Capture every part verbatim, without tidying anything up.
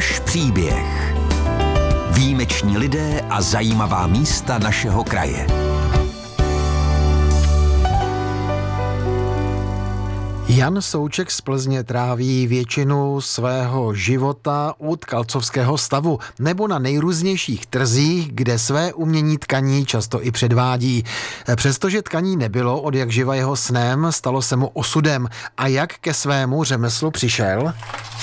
Náš příběh. Výjimeční lidé a zajímavá místa našeho kraje. Jan Souček z Plzně tráví většinu svého života u tkalcovského stavu nebo na nejrůznějších trzích, kde své umění tkaní často i předvádí. Přestože tkaní nebylo od jak živa jeho snem, stalo se mu osudem. A jak ke svému řemeslu přišel?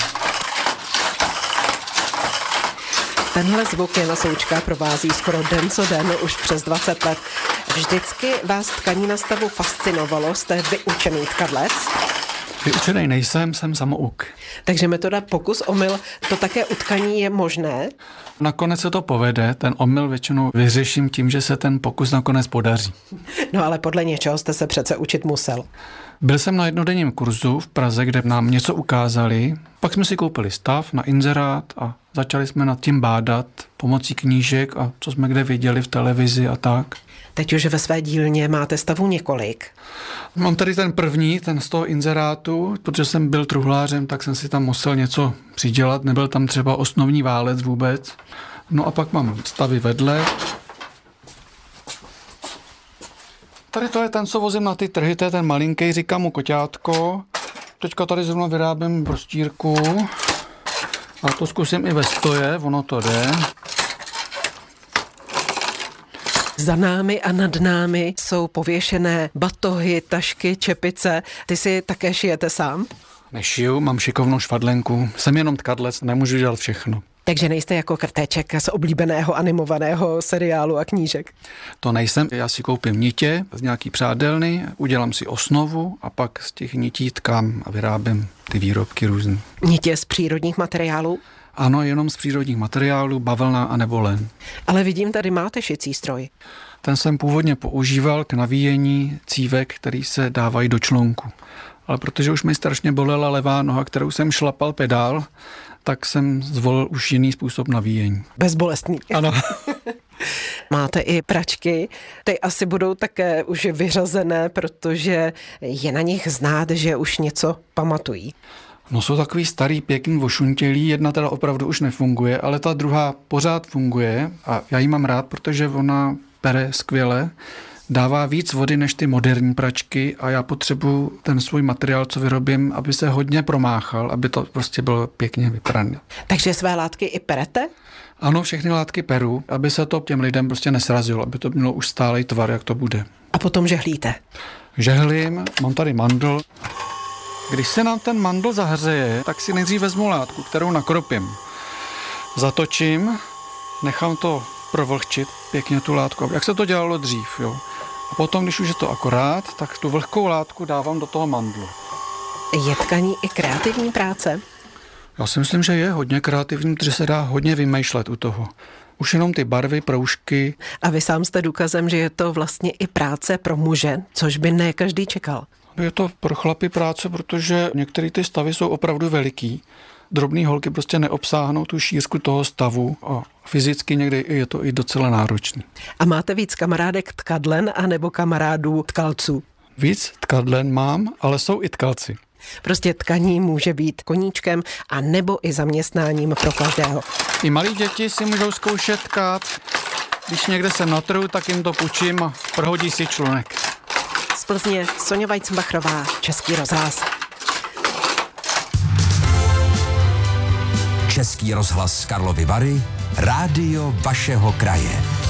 Tenhle zvuk Jana Součka provází skoro den co den už přes dvacet let. Vždycky vás tkaní na stavu fascinovalo, jste vyučený tkadlec? Vyučený nejsem, jsem samouk. Takže metoda pokus omyl, to také u tkaní je možné? Nakonec se to povede, ten omyl většinou vyřeším tím, že se ten pokus nakonec podaří. No ale podle něčeho jste se přece učit musel. Byl jsem na jednodenním kurzu v Praze, kde nám něco ukázali, pak jsme si koupili stav na inzerát a začali jsme nad tím bádat pomocí knížek a co jsme kde viděli v televizi a tak. Teď už ve své dílně máte stavů několik. Mám tady ten první, ten z toho inzerátu, protože jsem byl truhlářem, tak jsem si tam musel něco přidělat, nebyl tam třeba osnovní válec vůbec. No a pak mám stavy vedle. Tady to je ten, co vozím na ty trhy, to je ten malinký, říkám mu koťátko. Teďka tady zrovna vyrábím prostírku. A to zkusím i ve stoje, ono to jde. Za námi a nad námi jsou pověšené batohy, tašky, čepice. Ty si také šijete sám? Nešiju, mám šikovnou švadlenku. Jsem jenom tkadlec, nemůžu dělat všechno. Takže nejste jako krtéček z oblíbeného animovaného seriálu a knížek? To nejsem, já si koupím nitě z nějaký přádelny, udělám si osnovu a pak z těch nití tkám a vyrábím ty výrobky různé. Nitě z přírodních materiálů? Ano, jenom z přírodních materiálů, bavlna a nebo len. Ale vidím, tady máte šicí stroj. Ten jsem původně používal k navíjení cívek, který se dávají do člunku. Ale protože už mi strašně bolela levá noha, kterou jsem šlapal pedál, tak jsem zvolil už jiný způsob navíjení. Bezbolestný. Ano. Máte i pračky, ty asi budou také už vyřazené, protože je na nich znát, že už něco pamatují. No jsou takový starý, pěkný, ošuntělý, jedna teda opravdu už nefunguje, ale ta druhá pořád funguje a já ji mám rád, protože ona pere skvěle, dává víc vody než ty moderní pračky a já potřebuji ten svůj materiál, co vyrobím, aby se hodně promáchal, aby to prostě bylo pěkně vyprané. Takže své látky i perete? Ano, všechny látky peru, aby se to těm lidem prostě nesrazilo, aby to mělo už stálej tvar, jak to bude. A potom žehlíte? Žehlím, mám tady mandl. Když se nám ten mandl zahřeje, tak si nejdřív vezmu látku, kterou nakropím. Zatočím, nechám to provlhčit pěkně tu látku, jak se to dělalo dřív. Jo. A potom, když už je to akorát, tak tu vlhkou látku dávám do toho mandlu. Je tkaní i kreativní práce? Já si myslím, že je hodně kreativní, protože se dá hodně vymýšlet u toho. Už jenom ty barvy, proužky. A vy sám jste důkazem, že je to vlastně i práce pro muže, což by ne každý čekal. Je to pro chlapy práce, protože některé ty stavy jsou opravdu veliký. Drobný holky prostě neobsáhnou tu šířku toho stavu a fyzicky někdy je to i docela náročný. A máte víc kamarádek tkadlen anebo kamarádů tkalců? Víc tkadlen mám, ale jsou i tkalci. Prostě tkaní může být koníčkem a nebo i zaměstnáním pro každého. I malí děti si můžou zkoušet tkát. Když někde jsem na trhu, tak jim to půjčím a prohodí si člunek. Z Plzně Soňa Weizenbachrová, Český rozhlas. Český rozhlas z Karlovy Vary, rádio vašeho kraje.